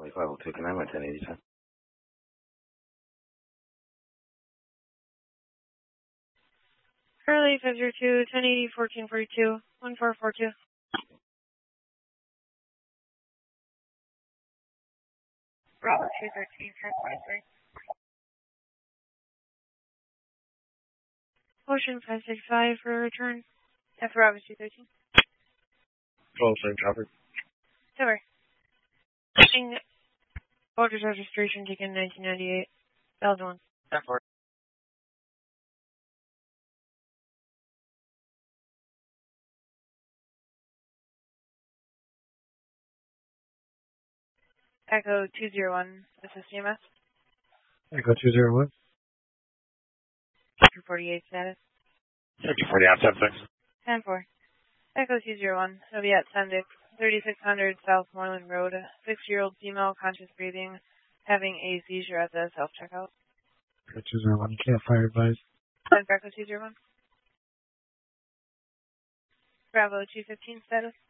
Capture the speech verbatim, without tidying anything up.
five oh two, can I have my ten eighty time? Charlie five zero two, ten eighty, fourteen forty-two, one four four two. Bravo two thirteen, ten forty-three. Ocean five six five for return. F Bravo two thirteen. twelve, same traffic. Over. Voters registration taken nineteen ninety-eight. Belgium one. F four. Echo two zero one. This is C M S. Echo two zero one. two forty-eight status. two forty-eight, ten six. ten four. Echo two zero one. It'll be at Sendix, thirty-six hundred South Moreland Road. Six-year-old female, conscious breathing, having a seizure at the self-checkout. Echo two zero one. Can't fire advise. Echo two zero one. Bravo two fifteen status.